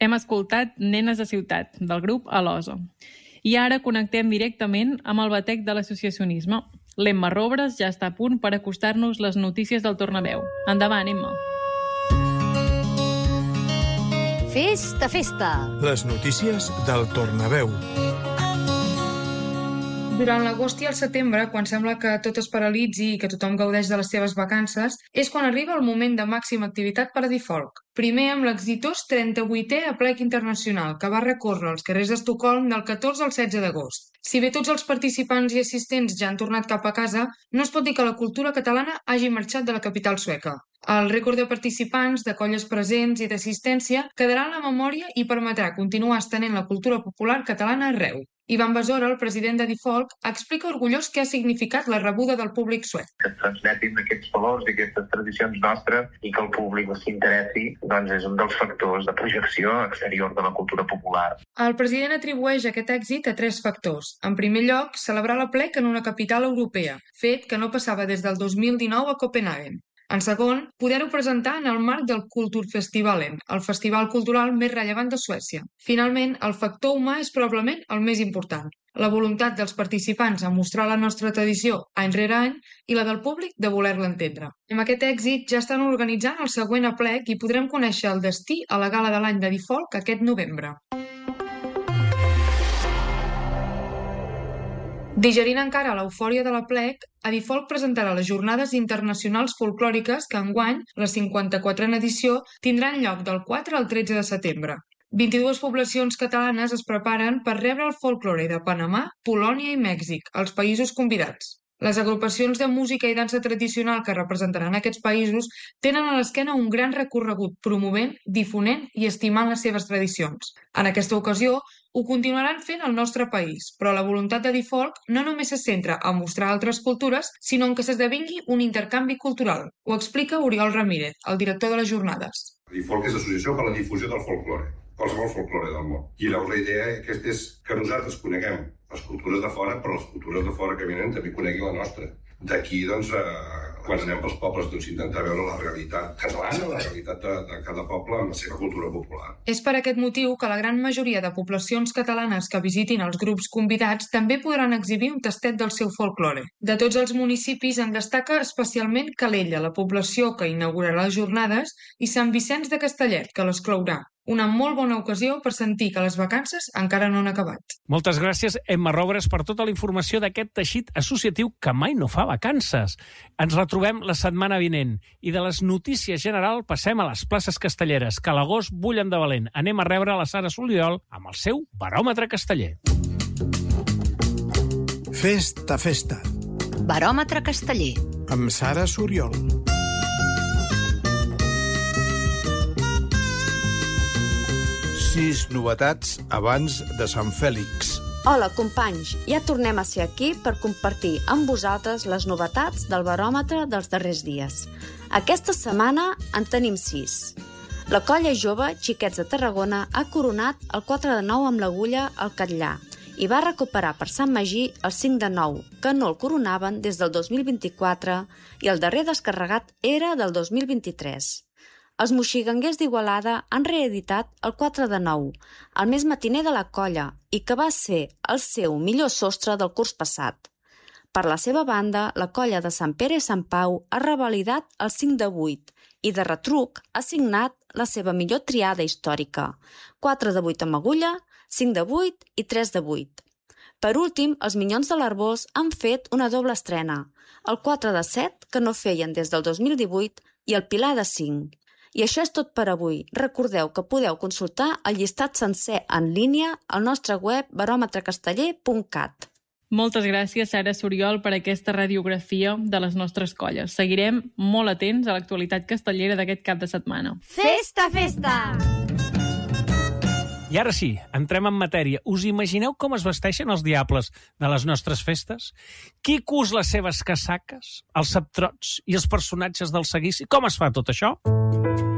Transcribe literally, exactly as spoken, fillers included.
Hem escoltat Nenes de Ciutat, del grup Alosa. I ara connectem directament amb el batec de l'associacionisme. L'Emma Robres ja està a punt per acostar-nos les notícies del Tornaveu. Endavant, Emma. Festa, festa! Les notícies del Tornaveu. Durant l'agost i el setembre, quan sembla que tot es paralitzi i que tothom gaudeix de les seves vacances, és quan arriba el moment de màxima activitat per a Difolc. Primer amb l'exitós trenta-vuitè Aplec Internacional, que va recórrer els carrers d'Estocolm del catorze al setze d'agost. Si bé tots els participants i assistents ja han tornat cap a casa, no es pot dir que la cultura catalana hagi marxat de la capital sueca. El rècord de participants, de colles presents i d'assistència quedarà en la memòria i permetrà continuar estenent la cultura popular catalana arreu. Ivan Besora, el president de Difolc, explica orgullós què ha significat la rebuda del públic suec. Que es transmetin aquests valors i aquestes tradicions nostres i que el públic s'interessi, doncs és un dels factors de projecció exterior de la cultura popular. El president atribueix aquest èxit a tres factors. En primer lloc, celebrar l'Aplec en una capital europea, fet que no passava des del dos mil dinou a Copenhagen. En segon, poder-ho presentar en el marc del Kulturfestivalen, el festival cultural més rellevant de Suècia. Finalment, el factor humà és probablement el més important. La voluntat dels participants a mostrar la nostra tradició any rere any i la del públic de voler-la entendre. Amb aquest èxit ja estan organitzant el següent aplec i podrem conèixer el destí a la gala de l'any de Difolc aquest novembre. Digerint encara l'eufòria de l'Aplec, a Difolc presentarà les Jornades Internacionals Folclòriques que enguany, la cinquanta-quatrena edició, tindran lloc del quatre al tretze de setembre. vint-i-dues poblacions catalanes es preparen per rebre el folklore de Panamà, Polònia i Mèxic, els països convidats. Les agrupacions de música i dansa tradicional que representaran aquests països tenen a l'esquena un gran recorregut promovent, difonent i estimant les seves tradicions. En aquesta ocasió, ho continuaran fent al nostre país, però la voluntat de Difolc no només se centra a mostrar altres cultures, sinó en que s'esdevingui un intercanvi cultural. Ho explica Oriol Ramírez, el director de les jornades. Difolc és l'associació per a la difusió del folklore, qualsevol folklore del món. I la idea aquesta és que nosaltres coneguem les cultures de fora, però les cultures de fora que venen també coneguin la nostra. D'aquí, doncs, eh, quan anem pels pobles, doncs, intentar veure la realitat catalana, la realitat de, de cada poble amb la seva cultura popular. És per aquest motiu que la gran majoria de poblacions catalanes que visitin els grups convidats també podran exhibir un tastet del seu folklore. De tots els municipis en destaca especialment Calella, la població que inaugurarà les jornades, i Sant Vicenç de Castellet, que les clourà. Una molt bona ocasió per sentir que les vacances encara no han acabat. Moltes gràcies, Emma Robres, per tota la informació d'aquest teixit associatiu que mai no fa vacances. Ens retrobem la setmana vinent. I de les notícies general passem a les places castelleres, que a l'agost bullen de valent. Anem a rebre la Sara Soliol amb el seu baròmetre casteller. Festa, festa. Baròmetre casteller. Amb Sara Soliol. Sis novetats abans de Sant Fèlix. Hola, companys! Ja tornem a ser aquí per compartir amb vosaltres les novetats del baròmetre dels darrers dies. Aquesta setmana en tenim sis. La colla jove Xiquets de Tarragona ha coronat el quatre de nou amb l'agulla al Catllà i va recuperar per Sant Magí el cinc de nou, que no el coronaven des del dos mil vint-i-quatre i el darrer descarregat era del dos mil vint-i-tres. Els moxiganguers d'Igualada han reeditat el quatre de nou, el més matiner de la colla, i que va ser el seu millor sostre del curs passat. Per la seva banda, la colla de Sant Pere i Sant Pau ha revalidat el cinc de vuit i de retruc ha signat la seva millor triada històrica, quatre de vuit amb agulla, cinc de vuit i tres de vuit. Per últim, els Minyons de l'Arboç han fet una doble estrena, el quatre de set, que no feien des del dos mil divuit, i el Pilar de cinc. I això és tot per avui. Recordeu que podeu consultar el llistat sencer en línia al nostre web baròmetrecasteller punt cat. Moltes gràcies, Sara Soliol, per aquesta radiografia de les nostres colles. Seguirem molt atents a l'actualitat castellera d'aquest cap de setmana. Festa, festa! I ara sí, entrem en matèria. Us imagineu com es vesteixen els diables de les nostres festes? Qui cus les seves casaques, els sabtrots i els personatges del seguici? Com es fa tot això?